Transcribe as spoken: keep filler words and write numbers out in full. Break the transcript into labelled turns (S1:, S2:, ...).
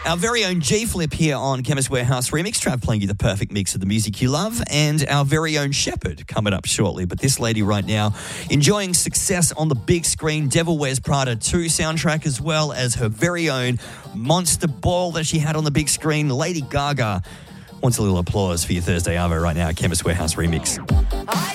S1: Our very own G-Flip here on Chemist Warehouse Remix. Trav playing you the perfect mix of the music you love, and our very own Shepherd coming up shortly. But this lady right now enjoying success on the big screen, Devil Wears Prada two soundtrack, as well as her very own monster ball that she had on the big screen. Lady Gaga wants a little applause for your Thursday Arvo right now at Chemist Warehouse Remix.